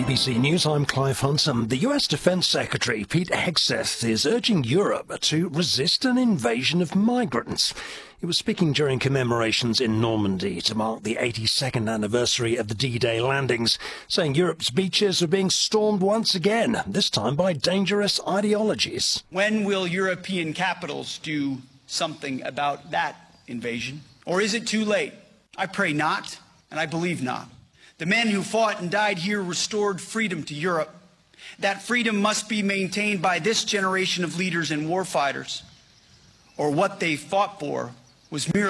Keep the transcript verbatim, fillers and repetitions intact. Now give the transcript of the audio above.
B B C News, I'm Clive Hunter. The U S Defense Secretary Pete Hegseth is urging Europe to resist an invasion of migrants. He was speaking during commemorations in Normandy to mark the eighty-second anniversary of the D-Day landings, saying Europe's beaches are being stormed once again, this time by dangerous ideologies. When will European capitals do something about that invasion? Or is it too late? I pray not, and I believe not. The men who fought and died here restored freedom to Europe. That freedom must be maintained by this generation of leaders and warfighters, or what they fought for was merely